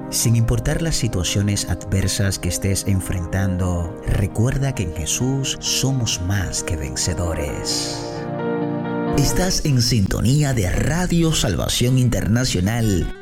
Sin importar las situaciones adversas que estés enfrentando, recuerda que en Jesús somos más que vencedores. Estás en sintonía de Radio Salvación Internacional,